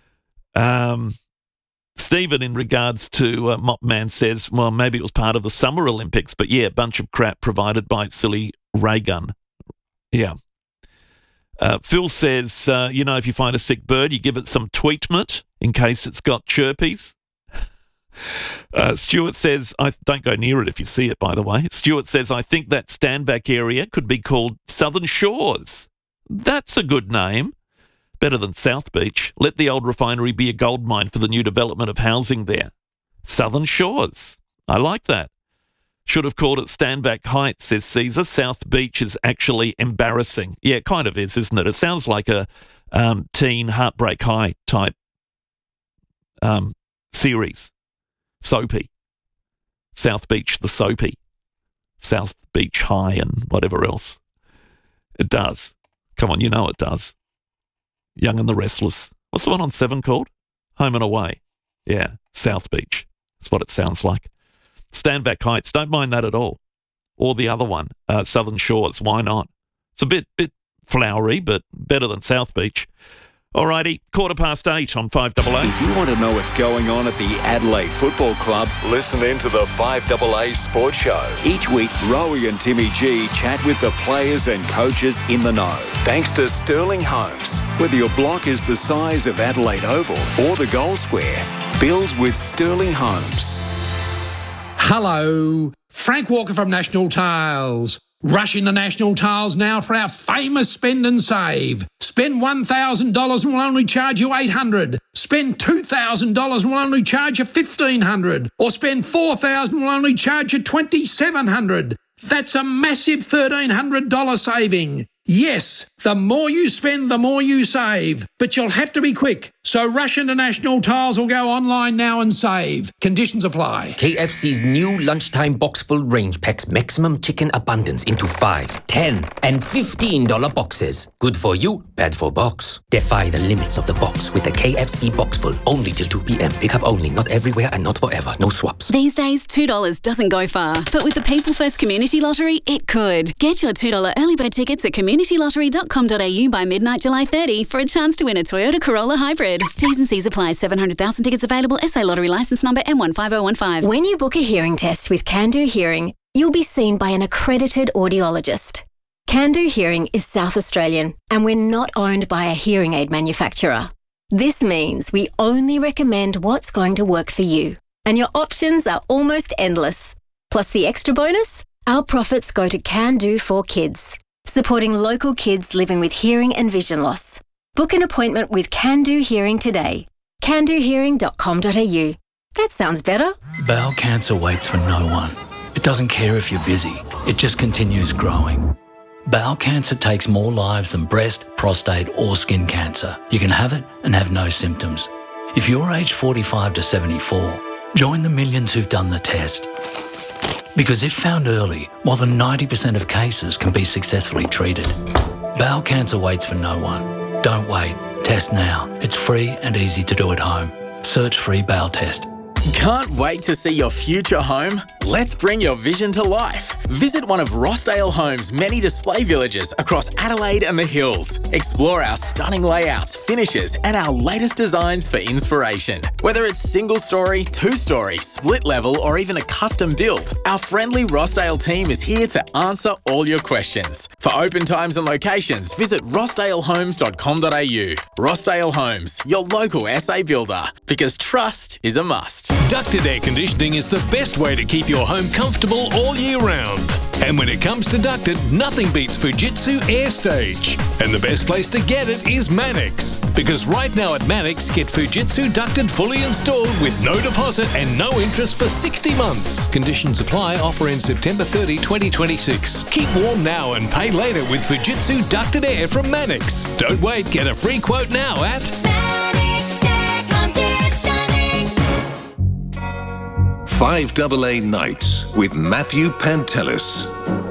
Stephen, in regards to Mop Man, says, well, maybe it was part of the Summer Olympics, but yeah, a bunch of crap provided by silly ray gun. Yeah. Phil says, if you find a sick bird, you give it some tweetment in case it's got chirpies. Stuart says, I don't go near it if you see it, by the way. Stuart says, I think that standback area could be called Southern Shores. That's a good name. Better than South Beach. Let the old refinery be a gold mine for the new development of housing there. Southern Shores. I like that. Should have called it Standback Heights, says Caesar. South Beach is actually embarrassing. Yeah, it kind of is, isn't it? It sounds like a teen Heartbreak High type series. Soapy. South Beach, the soapy. South Beach High and whatever else. It does. Come on, you know it does. Young and the Restless. What's the one on 7 called? Home and Away. Yeah, South Beach. That's what it sounds like. Standback Heights, don't mind that at all. Or the other one, Southern Shores, why not? It's a bit flowery, but better than South Beach. Alrighty, 8:15 on 5AA. If you want to know what's going on at the Adelaide Football Club, listen in to the 5AA Sports Show. Each week, Rowie and Timmy G chat with the players and coaches in the know. Thanks to Sterling Homes. Whether your block is the size of Adelaide Oval or the Gold Square, build with Sterling Homes. Hello, Frank Walker from National Tiles. Rush into National Tiles now for our famous spend and save. Spend $1,000 and we'll only charge you $800. Spend $2,000 and we'll only charge you $1,500. Or spend $4,000 and we'll only charge you $2,700. That's a massive $1,300 saving. Yes, the more you spend, the more you save. But you'll have to be quick. So Rush International Tiles will go online now and save. Conditions apply. KFC's new lunchtime box-full range packs maximum chicken abundance into $5, $10 and $15 boxes. Good for you, bad for box. Defy the limits of the box with the KFC box-full. Only till 2 p.m. Pickup only, not everywhere and not forever. No swaps. These days, $2 doesn't go far. But with the People First Community Lottery, it could. Get your $2 early bird tickets at communitylottery.com.au by midnight July 30 for a chance to win a Toyota Corolla Hybrid. T's and C's apply. 700,000 tickets available. SA Lottery licence number M15015. When you book a hearing test with Can-Do Hearing, you'll be seen by an accredited audiologist. Can-Do Hearing is South Australian, and we're not owned by a hearing aid manufacturer. This means we only recommend what's going to work for you, and your options are almost endless. Plus the extra bonus, our profits go to Can-Do for Kids, supporting local kids living with hearing and vision loss. Book an appointment with Can-Do Hearing today. CanDoHearing.com.au. That sounds better. Bowel cancer waits for no one. It doesn't care if you're busy. It just continues growing. Bowel cancer takes more lives than breast, prostate or skin cancer. You can have it and have no symptoms. If you're aged 45 to 74, join the millions who've done the test. Because if found early, more than 90% of cases can be successfully treated. Bowel cancer waits for no one. Don't wait. Test now. It's free and easy to do at home. Search free bowel test. Can't wait to see your future home? Let's bring your vision to life. Visit one of Rossdale Homes' many display villages across Adelaide and the Hills. Explore our stunning layouts, finishes, and our latest designs for inspiration. Whether it's single story, 2-story, split level, or even a custom build, our friendly Rossdale team is here to answer all your questions. For open times and locations, visit rossdalehomes.com.au. Rossdale Homes, your local SA builder, because trust is a must. Ducted air conditioning is the best way to keep your home comfortable all year round. And when it comes to ducted, nothing beats Fujitsu AirStage. And the best place to get it is Mannix. Because right now at Mannix, get Fujitsu ducted fully installed with no deposit and no interest for 60 months. Conditions apply. Offer in September 30, 2026. Keep warm now and pay later with Fujitsu ducted air from Mannix. Don't wait. Get a free quote now at 5AA Nights with Matthew Pantelis.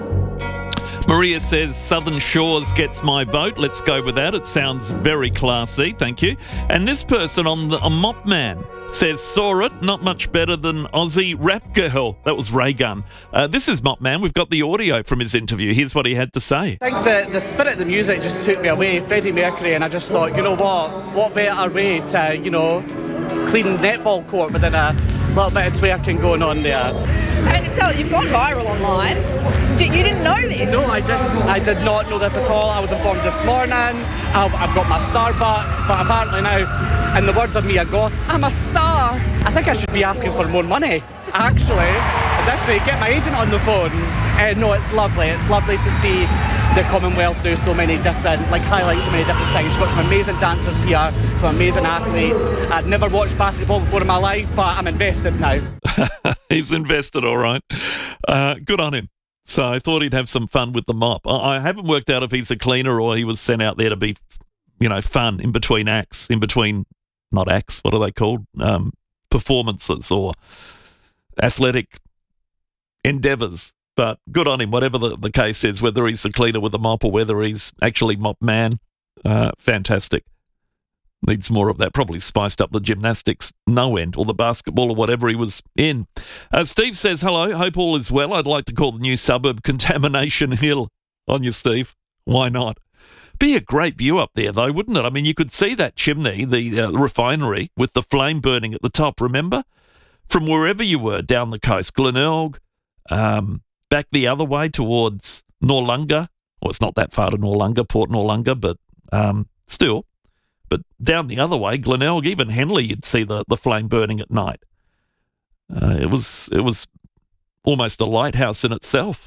Maria says Southern Shores gets my vote. Let's go with that. It sounds very classy. Thank you. And this person on the Mop Man says, saw it, not much better than Aussie Rap Girl. That was Ray Gun. This is Mop Man. We've got the audio from his interview. Here's what he had to say. I think the spirit of the music just took me away, Freddie Mercury, and I just thought, you know what better way to, clean netball court within a little bit of twerking going on there. And you've gone viral online. You didn't know this? No, I did not know this at all. I was informed this morning. I've got my Starbucks, but apparently now, in the words of Mia Goth, I'm a star. I think I should be asking for more money, actually. This way, get my agent on the phone. No, it's lovely. It's lovely to see the Commonwealth do so many different, highlight so many different things. You've got some amazing dancers here, some amazing athletes. I'd never watched basketball before in my life, but I'm invested now. He's invested, all right. Good on him. So I thought he'd have some fun with the mop. I haven't worked out if he's a cleaner or he was sent out there to be, fun in between acts, not acts, what are they called? Performances or athletic endeavours. But good on him, whatever the case is, whether he's the cleaner with the mop or whether he's actually Mop Man. Fantastic. Needs more of that. Probably spiced up the gymnastics no end, or the basketball or whatever he was in. Steve says, hello, hope all is well. I'd like to call the new suburb Contamination Hill on you, Steve. Why not? Be a great view up there, though, wouldn't it? I mean, you could see that chimney, the refinery, with the flame burning at the top, remember? From wherever you were down the coast, Glenelg, back the other way towards Noarlunga. Well, it's not that far to Noarlunga, Port Noarlunga, but still. But down the other way, Glenelg, even Henley, you'd see the flame burning at night. It was almost a lighthouse in itself.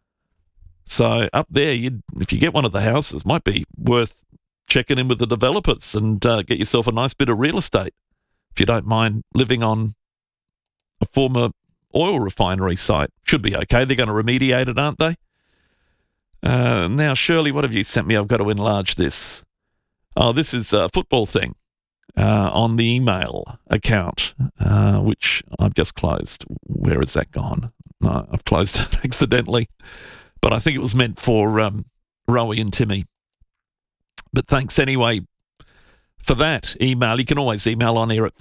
So up there, if you get one of the houses, might be worth checking in with the developers and get yourself a nice bit of real estate. If you don't mind living on a former oil refinery site. Should be okay. They're going to remediate it, aren't they? Now, Shirley, what have you sent me? I've got to enlarge this. Oh, this is a football thing on the email account, which I've just closed. Where has that gone? No, I've closed it accidentally. But I think it was meant for Rowie and Timmy. But thanks anyway for that email. You can always email on here at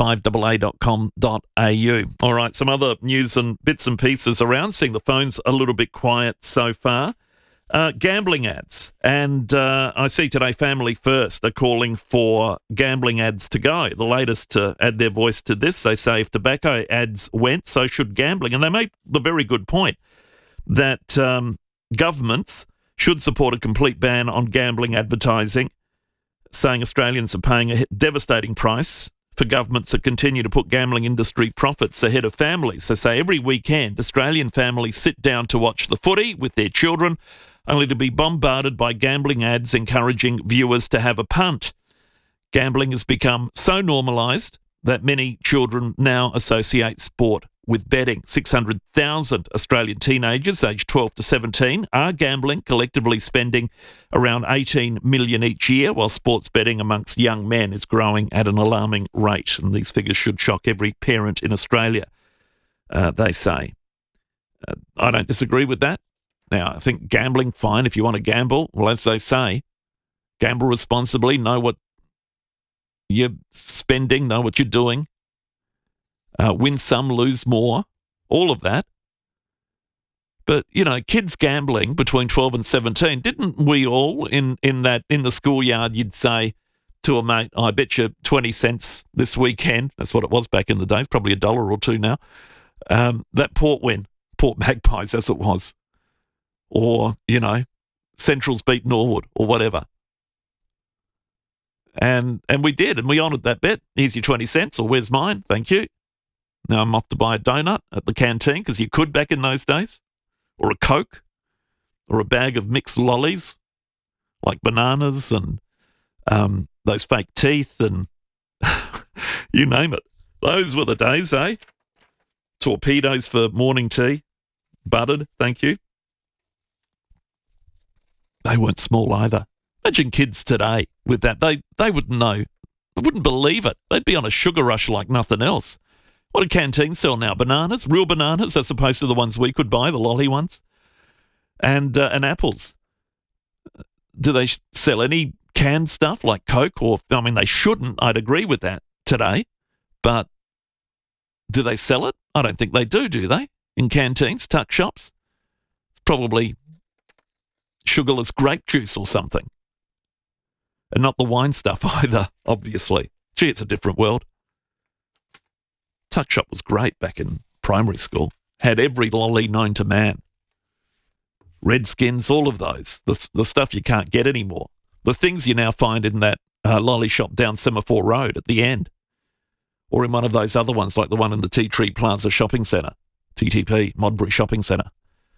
5AA.com.au. All right, some other news and bits and pieces around, seeing the phones a little bit quiet so far. Gambling ads. And I see today Family First are calling for gambling ads to go. The latest to add their voice to this, they say if tobacco ads went, so should gambling. And they make the very good point that governments should support a complete ban on gambling advertising, saying Australians are paying a devastating price for governments that continue to put gambling industry profits ahead of families. They say every weekend, Australian families sit down to watch the footy with their children, only to be bombarded by gambling ads encouraging viewers to have a punt. Gambling has become so normalised that many children now associate sport with betting. 600,000 Australian teenagers aged 12 to 17 are gambling, collectively spending around 18 million each year, while sports betting amongst young men is growing at an alarming rate. And these figures should shock every parent in Australia, they say. I don't disagree with that. Now, I think gambling, fine, if you want to gamble. Well, as they say, gamble responsibly, know what you're spending, know what you're doing. Win some, lose more, all of that. But, you know, kids gambling between 12 and 17, didn't we all in the schoolyard, you'd say to a mate, I bet you 20 cents this weekend. That's what it was back in the day, probably $1 or $2 now. That Port Magpies, as it was. Or, you know, Central's beat Norwood or whatever. And we did, and we honoured that bet. Here's your 20 cents, or where's mine? Thank you. Now I'm off to buy a donut at the canteen, because you could back in those days. Or a Coke. Or a bag of mixed lollies, like bananas and those fake teeth and you name it. Those were the days, eh? Torpedoes for morning tea. Buttered, thank you. They weren't small either. Imagine kids today with that. They wouldn't know. They wouldn't believe it. They'd be on a sugar rush like nothing else. What do canteens sell now? Bananas? Real bananas as opposed to the ones we could buy, the lolly ones? And apples. Do they sell any canned stuff like Coke? Or, I mean, they shouldn't. I'd agree with that today. But do they sell it? I don't think they do they? In canteens, tuck shops? Probably sugarless grape juice or something. And not the wine stuff either, obviously. Gee, it's a different world. Tuck shop was great back in primary school. Had every lolly known to man. Redskins, all of those. The stuff you can't get anymore. The things you now find in that lolly shop down Semaphore Road at the end. Or in one of those other ones like the one in the Tea Tree Plaza Shopping Centre. TTP, Modbury Shopping Centre.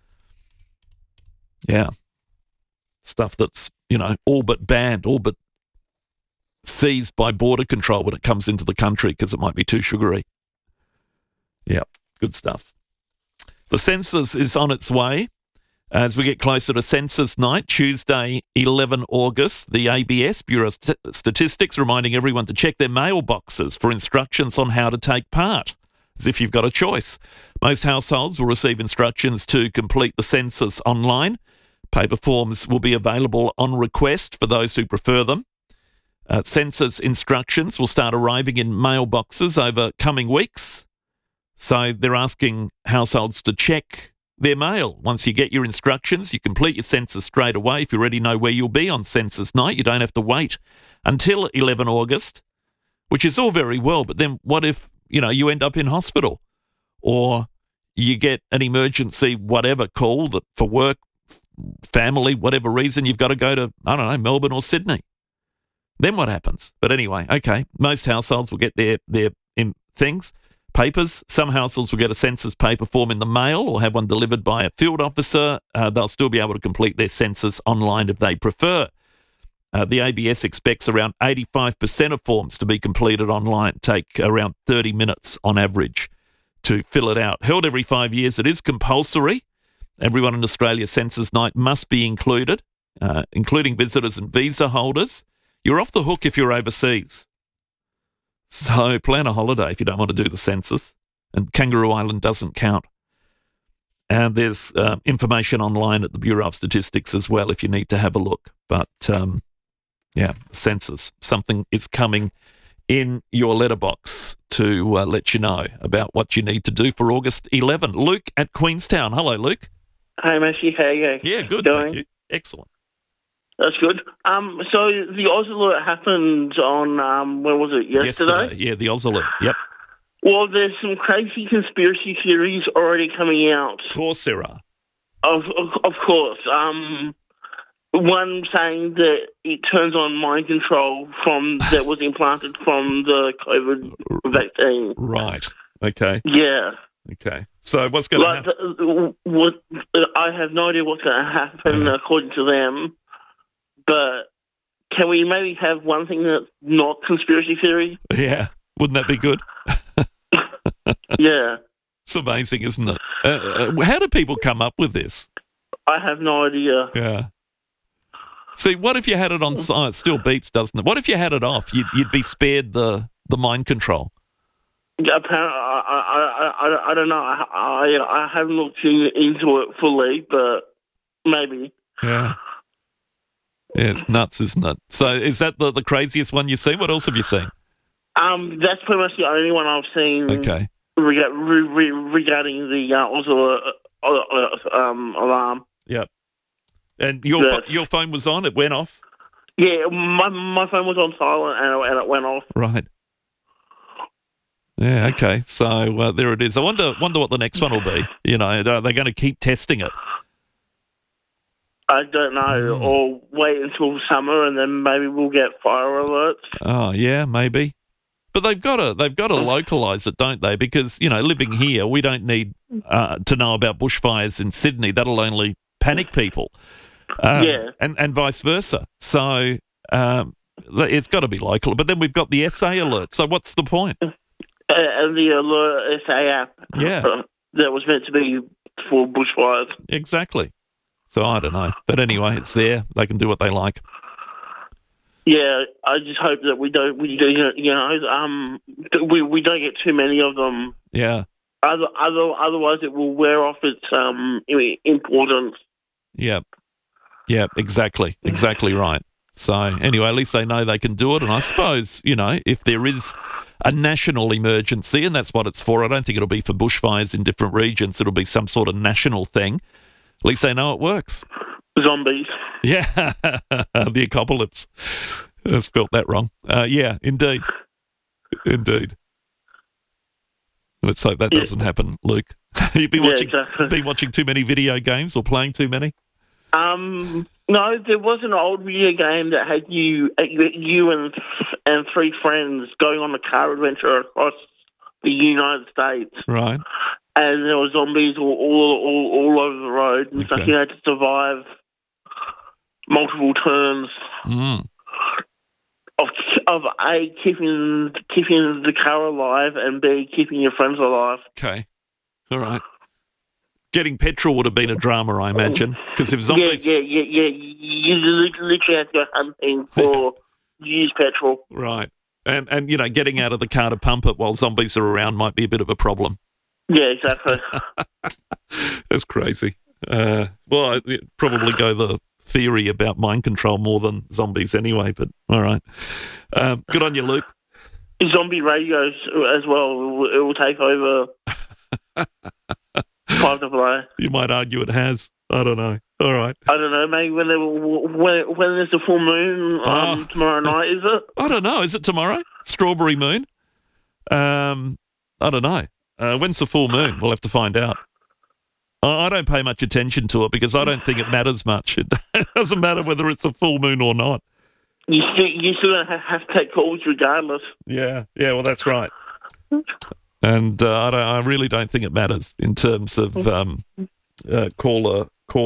Yeah. Stuff that's, you know, all but banned, all but seized by border control when it comes into the country because it might be too sugary. Yeah, good stuff. The census is on its way. As we get closer to Census Night, Tuesday, 11 August, the ABS, Bureau of Statistics, reminding everyone to check their mailboxes for instructions on how to take part, as if you've got a choice. Most households will receive instructions to complete the census online. Paper forms will be available on request for those who prefer them. Census instructions will start arriving in mailboxes over coming weeks. So they're asking households to check their mail. Once you get your instructions, you complete your census straight away. If you already know where you'll be on census night, you don't have to wait until 11 August, which is all very well. But then what if, you know, you end up in hospital or you get an emergency, whatever call that for work, family, whatever reason, you've got to go to, I don't know, Melbourne or Sydney. Then what happens? But anyway, okay, most households will get their things. Papers. Some households will get a census paper form in the mail or have one delivered by a field officer. They'll still be able to complete their census online if they prefer. The ABS expects around 85% of forms to be completed online. Take around 30 minutes on average to fill it out. Held every 5 years, it is compulsory Everyone in Australia census night must be included, including visitors and visa holders. You're off the hook if you're overseas. So plan a holiday if you don't want to do the census. And Kangaroo Island doesn't count. And there's information online at the Bureau of Statistics as well if you need to have a look. But, census, something is coming in your letterbox to let you know about what you need to do for August 11. Luke at Queenstown. Hello, Luke. Hey, Matthew, how are you? Yeah, good, doing? thank you. Excellent. That's good. So the Oz Alert happened on, when was it, yesterday? Yeah, the Oz Alert, yep. Well, there's some crazy conspiracy theories already coming out. Of course there are. Of course. One saying that it turns on mind control that was implanted from the COVID vaccine. Right. Okay. Yeah. Okay. So what's going to happen? I have no idea what's going to happen according to them, but can we maybe have one thing that's not conspiracy theory? Yeah. Wouldn't that be good? Yeah. It's amazing, isn't it? How do people come up with this? I have no idea. Yeah. See, what if you had it on it still beeps, doesn't it? What if you had it off? You'd be spared the mind control. Yeah, apparently, I don't know. I haven't looked into it fully, but maybe. Yeah. Yeah, it's nuts, isn't it? So is that the craziest one you've seen? What else have you seen? That's pretty much the only one I've seen. Okay. Regarding the alarm. Yep. And your phone was on? It went off? Yeah, my phone was on silent and it went off. Right. Yeah, okay. So there it is. I wonder what the next one will be. You know, are they going to keep testing it? I don't know. Or wait until summer and then maybe we'll get fire alerts. Oh, yeah, maybe. But they've got to localise it, don't they? Because, you know, living here, we don't need to know about bushfires in Sydney. That'll only panic people. Yeah. And vice versa. So it's got to be local. But then we've got the SA alert. So what's the point? And the Alert SA app. Yeah. That was meant to be for bushfires. Exactly. So I don't know. But anyway, it's there. They can do what they like. Yeah, I just hope that we don't get too many of them. Yeah. Otherwise, it will wear off its importance. Yep. Yeah, exactly right. So anyway, at least they know they can do it. And I suppose, you know, if there is a national emergency, and that's what it's for, I don't think it'll be for bushfires in different regions. It'll be some sort of national thing. At least they know it works. Zombies. Yeah, the apocalypse. I spelt that wrong. Yeah, indeed. Indeed. Let's hope that doesn't happen, Luke. You've been watching too many video games or playing too many? No, there was an old video game that had you and three friends going on a car adventure across the United States. Right. And there were zombies all over the road, and so you had to survive multiple turns of A, keeping the car alive, and B, keeping your friends alive. Okay. All right. Getting petrol would have been a drama, I imagine, because if zombies... Yeah. You literally have to go hunting for used petrol. Right. And you know, getting out of the car to pump it while zombies are around might be a bit of a problem. Yeah, exactly. That's crazy. Well, I'd probably go the theory about mind control more than zombies anyway, but all right. Good on you, Luke. Zombie radios as well. It will take over 5AA. You might argue it has. I don't know. All right. I don't know. Maybe when there's a full moon tomorrow night, is it? I don't know. Is it tomorrow? Strawberry moon? I don't know. When's the full moon? We'll have to find out. I don't pay much attention to it because I don't think it matters much. It doesn't matter whether it's a full moon or not. You still have to take calls regardless. Yeah, well, that's right. And I really don't think it matters in terms of caller.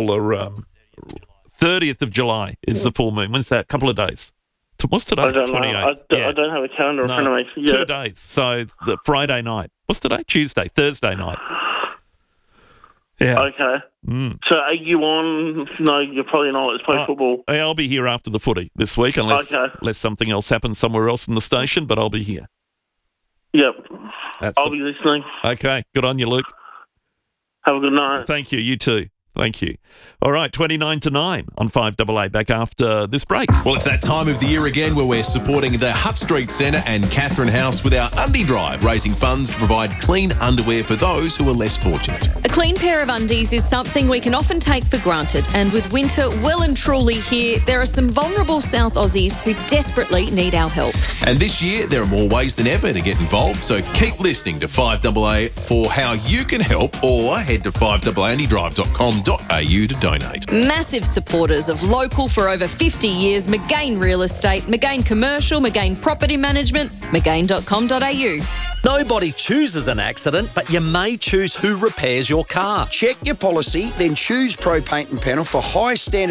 30th of July is the full moon. When's that? A couple of days. What's today? I don't know. I don't have a calendar in front of me. Yeah. 2 days. So the Friday night. What's today? Tuesday. Thursday night. Yeah. Okay. So are you on? No, you're probably not. It's football. I'll be here after the footy this week, unless something else happens somewhere else in the station, but I'll be here. Yep. I'll be listening. Okay. Good on you, Luke. Have a good night. Thank you. You too. Thank you. All right, 29-9 on 5AA, back after this break. Well, it's that time of the year again where we're supporting the Hutt Street Centre and Catherine House with our Undie Drive, raising funds to provide clean underwear for those who are less fortunate. A clean pair of undies is something we can often take for granted, and with winter well and truly here, there are some vulnerable South Aussies who desperately need our help. And this year, there are more ways than ever to get involved, so keep listening to 5AA for how you can help, or head to 5AAAndydrive.com.au to donate. Massive supporters of local for over 50 years, McGain Real Estate, McGain Commercial, McGain Property Management, McGain.com.au. Nobody chooses an accident, but you may choose who repairs your car. Check your policy, then choose Pro Paint and Panel for high standard